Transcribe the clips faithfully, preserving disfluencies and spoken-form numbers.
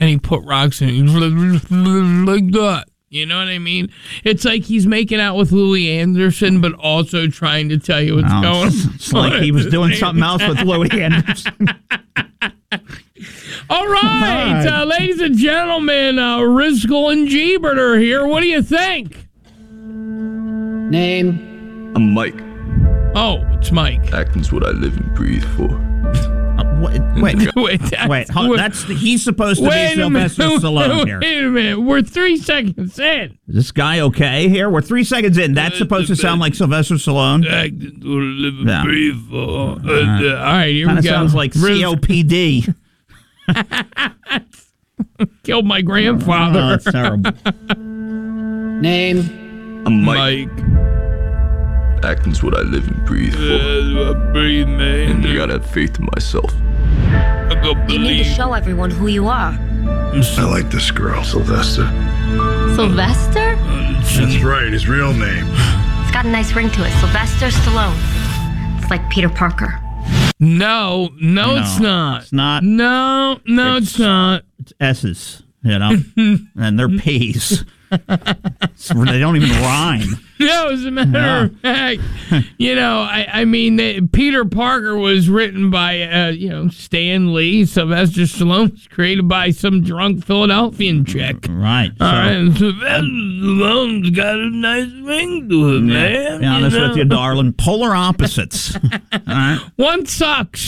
and he put rocks in it. Like that. You know what I mean? It's like he's making out with Louis Anderson, but also trying to tell you what's no, going on. It's like he was doing something else with Louis Anderson. All right, uh, ladies and gentlemen, uh, Rizkel and Jeebert are here. What do you think? Name? I'm Mike. Oh, it's Mike. Acting's what I live and breathe for. Uh, wait, wait, wait, that's, wait. Hold, that's the, he's supposed to wait be Sylvester minute, Stallone here. Wait a minute. We're three seconds in. Is this guy okay here? We're three seconds in. That's supposed to sound like Sylvester Stallone. Acting's what I live and Yeah. breathe for. Uh, uh, all right, here Kind we of go. sounds like Riz- C O P D. Killed my grandfather. Oh, that's terrible. Name? I'm Mike. Mike. Acting's what I live and breathe for. Uh, breathe, man. And you gotta have faith in myself. I go You need to show everyone who you are. I like this girl, Sylvester. Sylvester? That's right, his real name. It's got a nice ring to it. Sylvester Stallone. It's like Peter Parker. No, no, No, it's not. it's not. No, no, it's, It's- not. It's S's, you know, and they're P's. So they don't even rhyme. No, as a matter of fact, you know, I, I mean, they, Peter Parker was written by, uh, you know, Stan Lee. Sylvester Stallone was created by some drunk Philadelphian chick. Right. All so, right, and Sylvester Stallone's got a nice ring to it, man. be honest you know? with you, darling. Polar opposites. All right. One sucks.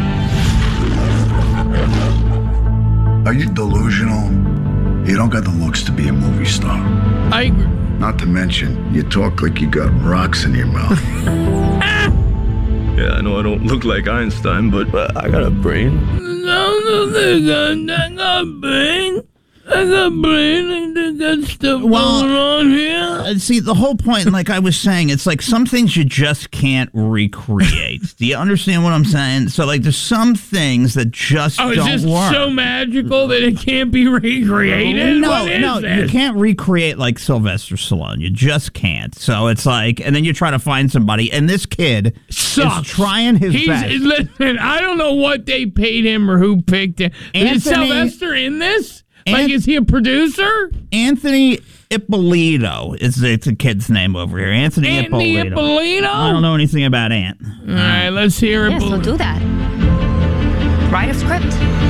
Are you delusional? You don't got the looks to be a movie star. I agree. Not to mention, you talk like you got rocks in your mouth. Yeah, I know I don't look like Einstein, but uh, I got a brain. No, no, they got, they got brain. I got brain. They got stuff Well, going on here. Uh, See, the whole point, like I was saying, it's like some things you just can't recreate. Do you understand what I'm saying? So, like, there's some things that just Oh, it's don't just work. so magical that it can't be recreated? No, What is no, this? you can't recreate like Sylvester Stallone. You just can't. So it's like, and then you try to find somebody, and this kid Sucks. is trying his He's, best. Listen, I don't know what they paid him or who picked him. Is Anthony- Sylvester in this? Like, An- is he a producer? Anthony Ippolito is the, it's the kid's name over here. Anthony, Anthony Ippolito. Ippolito? I don't know anything about Ant. All right, let's hear it. Yeah, so do that. Write a script.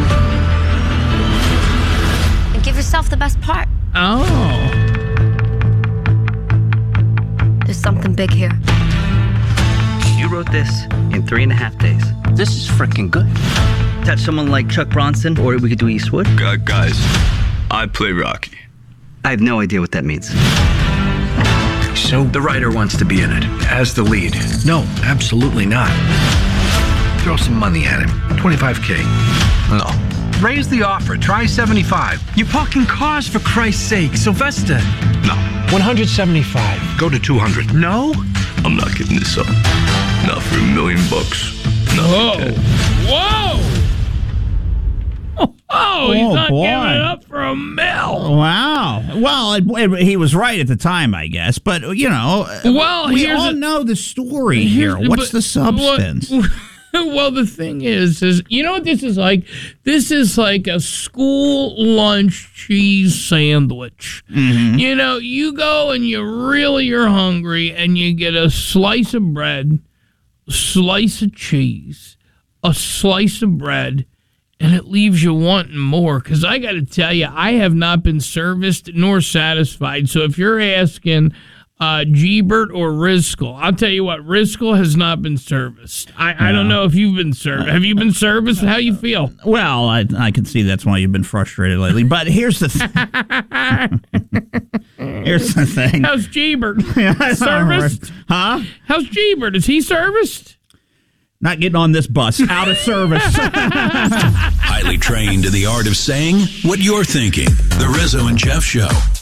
And give yourself the best part. Oh. There's something big here. You wrote this in three and a half days. This is freaking good. That's someone like Chuck Bronson, or we could do Eastwood. Uh, guys, I play Rocky. I have no idea what that means. So the writer wants to be in it as the lead. No, absolutely not. Throw some money at him. twenty-five K. No. Raise the offer. Try seventy-five. You're parking cars, for Christ's sake. Sylvester. No. one hundred seventy-five. Go to two hundred. No? I'm not giving this up. Not for a million bucks. Not Whoa. for ten. Whoa. Oh, he's Oh, not boy. giving it up for a mill. Wow. Well, it, it, he was right at the time, I guess. But, you know, Well, we here's all a- know the story here. Here's- What's but- the substance? what- well, the thing is, is you know what this is like? This is like a school lunch cheese sandwich. Mm-hmm. You know, you go and you really are hungry and you get a slice of bread, slice of cheese, a slice of bread, and it leaves you wanting more. Because I got to tell you, I have not been serviced nor satisfied. So if you're asking uh, Jeebert or Rizkel, I'll tell you what, Rizkel has not been serviced. I, I don't know if you've been serviced. Have you been serviced? How you feel? Well, I, I can see that's why you've been frustrated lately. But here's the th- here's the thing. How's Jeebert? Yeah, Serviced? Huh? How's Jeebert? Is he serviced? Not getting on this bus. Out of service. Highly trained in the art of saying what you're thinking. The Rizzo and Jeff Show.